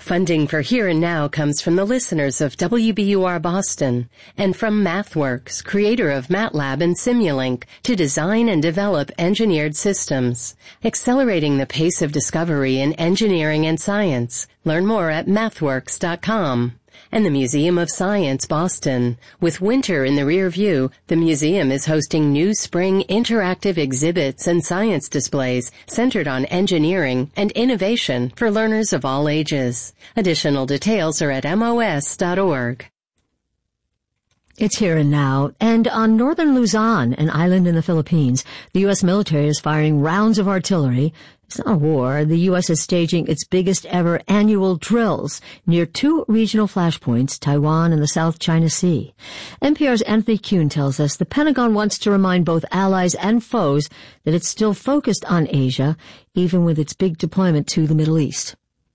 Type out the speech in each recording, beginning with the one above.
Funding for Here and Now comes from the listeners of WBUR Boston and from MathWorks, creator of MATLAB and Simulink, to design and develop engineered systems, accelerating the pace of discovery in engineering and science. Learn more at mathworks.com. And the Museum of Science, Boston. With winter in the rear view, the museum is hosting new spring interactive exhibits and science displays centered on engineering and innovation for learners of all ages. Additional details are at mos.org. It's Here and Now, and on northern Luzon, an island in the Philippines, the U.S. military is firing rounds of artillery. It's not a war. The U.S. is staging its biggest ever annual drills near two regional flashpoints, Taiwan and the South China Sea. NPR's Anthony Kuhn tells us the Pentagon wants to remind both allies and foes that it's still focused on Asia, even with its big deployment to the Middle East.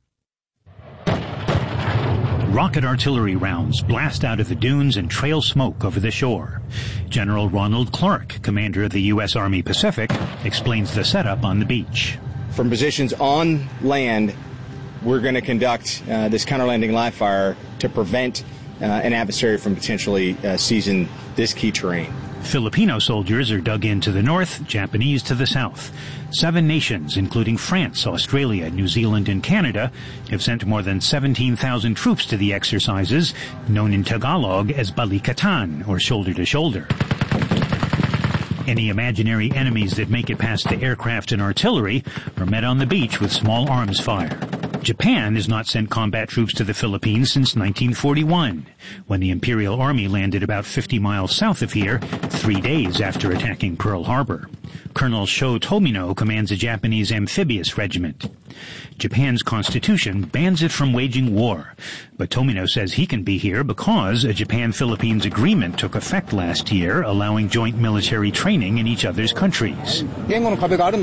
Rocket artillery rounds blast out of the dunes and trail smoke over the shore. General Ronald Clark, commander of the U.S. Army Pacific, explains the setup on the beach. From positions on land, we're going to conduct this counter-landing live fire to prevent an adversary from potentially seizing this key terrain. Filipino soldiers are dug in to the north, Japanese to the south. 7 nations, including France, Australia, New Zealand, and Canada, have sent more than 17,000 troops to the exercises, known in Tagalog as Balikatan, or shoulder to shoulder. Any imaginary enemies that make it past the aircraft and artillery are met on the beach with small arms fire. Japan has not sent combat troops to the Philippines since 1941, when the Imperial Army landed about 50 miles south of here 3 days after attacking Pearl Harbor. Colonel Sho Tomino commands a Japanese amphibious regiment. Japan's constitution bans it from waging war, but Tomino says he can be here because a Japan-Philippines agreement took effect last year, allowing joint military training in each other's countries. Despite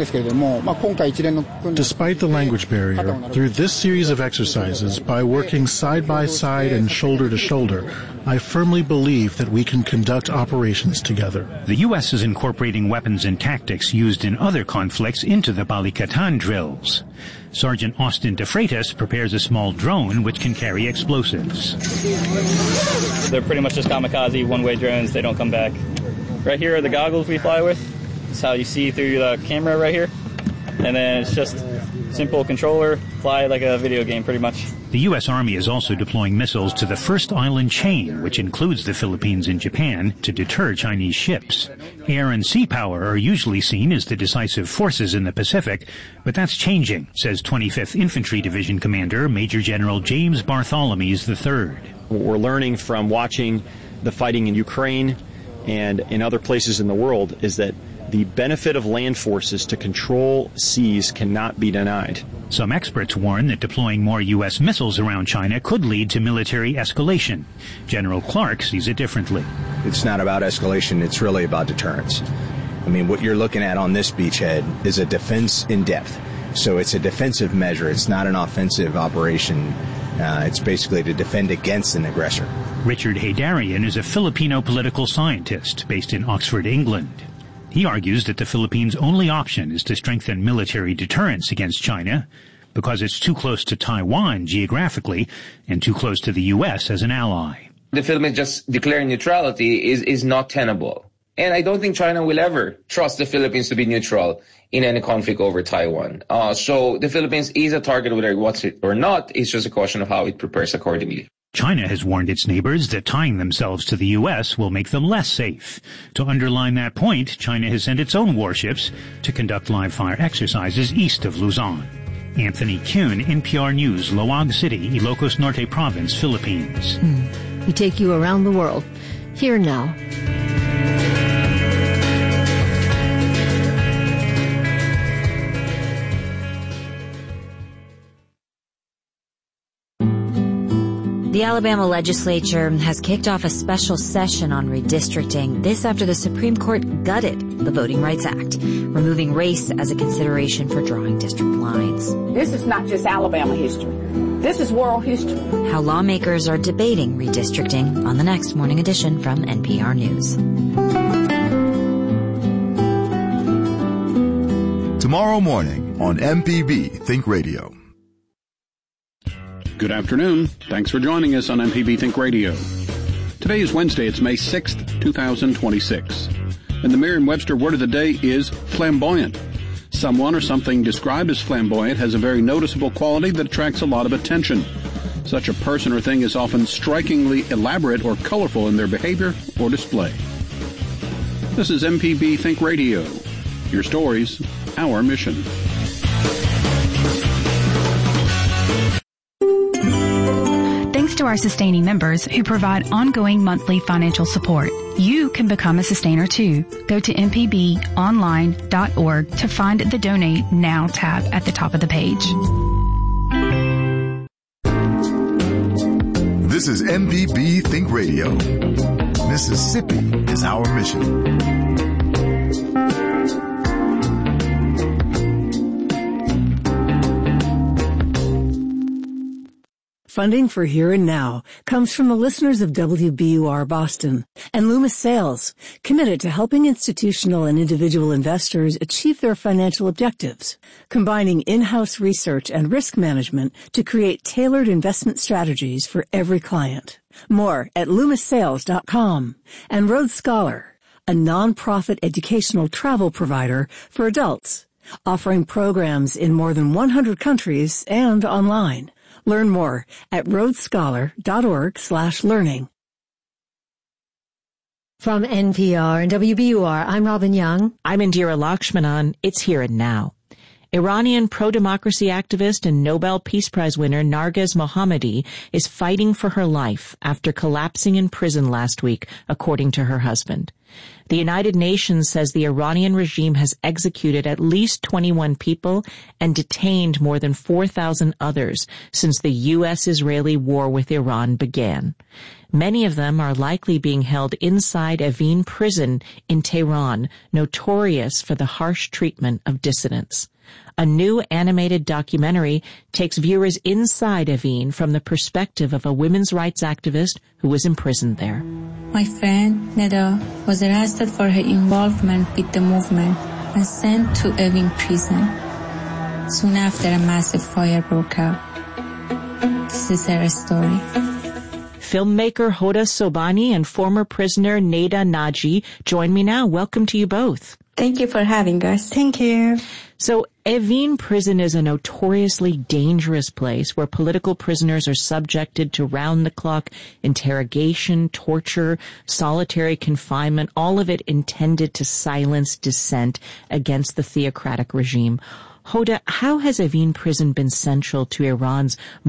the language barrier, through this series of exercises, by working side by side and shoulder to shoulder, I firmly believe that we can conduct operations together. The U.S. is incorporating weapons and tactics used in other conflicts into the Balikatan drills. Sergeant Austin DeFreitas prepares a small drone which can carry explosives. They're pretty much just kamikaze, one-way drones. They don't come back. Right here are the goggles we fly with. It's how you see through the camera right here. And then it's just simple controller, fly like a video game pretty much. The U.S. Army is also deploying missiles to the first island chain, which includes the Philippines and Japan, to deter Chinese ships. Air and sea power are usually seen as the decisive forces in the Pacific, but that's changing, says 25th Infantry Division Commander Major General James Bartholomew's III. What we're learning from watching the fighting in Ukraine and in other places in the world is that the benefit of land forces to control seas cannot be denied. Some experts warn that deploying more U.S. missiles around China could lead to military escalation. General Clark sees it differently. It's not about escalation, it's really about deterrence. I mean, what you're looking at on this beachhead is a defense in depth. So it's a defensive measure. It's not an offensive operation. It's basically to defend against an aggressor. Richard Haydarian is a Filipino political scientist based in Oxford, England. He argues that the Philippines' only option is to strengthen military deterrence against China because it's too close to Taiwan geographically and too close to the U.S. as an ally. The Philippines just declaring neutrality is not tenable. And I don't think China will ever trust the Philippines to be neutral in any conflict over Taiwan. So the Philippines is a target whether it wants it or not. It's just a question of how it prepares accordingly. China has warned its neighbors that tying themselves to the U.S. will make them less safe. To underline that point, China has sent its own warships to conduct live-fire exercises east of Luzon. Anthony Kuhn, NPR News, Loag City, Ilocos Norte Province, Philippines. We take you around the world. Here now. The Alabama legislature has kicked off a special session on redistricting. This after the Supreme Court gutted the Voting Rights Act, removing race as a consideration for drawing district lines. This is not just Alabama history. This is world history. How lawmakers are debating redistricting on the next Morning Edition from NPR News. Tomorrow morning on MPB Think Radio. Good afternoon. Thanks for joining us on MPB Think Radio. Today is Wednesday. It's May 6th, 2026. And the Merriam-Webster word of the day is flamboyant. Someone or something described as flamboyant has a very noticeable quality that attracts a lot of attention. Such a person or thing is often strikingly elaborate or colorful in their behavior or display. This is MPB Think Radio. Your stories, our mission. Thanks to our sustaining members who provide ongoing monthly financial support. You can become a sustainer too. Go to mpbonline.org to find the Donate Now tab at the top of the page. This is MPB Think Radio. Mississippi is our mission. Funding for Here and Now comes from the listeners of WBUR Boston and Loomis Sayles, committed to helping institutional and individual investors achieve their financial objectives, combining in-house research and risk management to create tailored investment strategies for every client. More at LoomisSayles.com. And Road Scholar, a nonprofit educational travel provider for adults, offering programs in more than 100 countries and online. Learn more at roadscholar.org/learning. From NPR and WBUR, I'm Robin Young. I'm Indira Lakshmanan. It's Here and Now. Iranian pro-democracy activist and Nobel Peace Prize winner Narges Mohammadi is fighting for her life after collapsing in prison last week, according to her husband. The United Nations says the Iranian regime has executed at least 21 people and detained more than 4,000 others since the U.S.-Israeli war with Iran began. Many of them are likely being held inside Evin prison in Tehran, notorious for the harsh treatment of dissidents. A new animated documentary takes viewers inside Evin from the perspective of a women's rights activist who was imprisoned there. My friend, Neda, was arrested for her involvement with the movement and sent to Evin prison. Soon after, a massive fire broke out. This is her story. Filmmaker Hoda Sobhani and former prisoner Neda Naji join me now. Welcome to you both. Thank you for having us. Thank you. So, Evin prison is a notoriously dangerous place where political prisoners are subjected to round-the-clock interrogation, torture, solitary confinement, all of it intended to silence dissent against the theocratic regime. Hoda, how has Evin prison been central to Iran's